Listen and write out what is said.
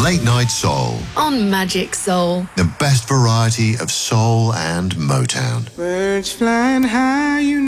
Late Night Soul. On Magic Soul. The best variety of soul and Motown. Birds flying high, you